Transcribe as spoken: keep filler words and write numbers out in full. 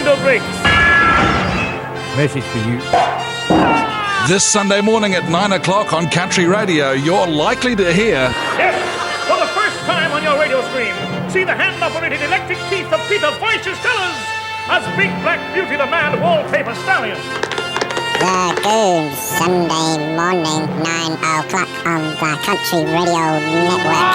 window breaks. Message for you. This Sunday morning at nine o'clock on Country Radio, you're likely to hear... Yes, for the first time on your radio screen, see the hand-operated electric teeth of Peter Voices Tellers as Big Black Beauty the Mad Wallpaper Stallion. The Goons, Sunday morning, nine o'clock on the Country Radio Network.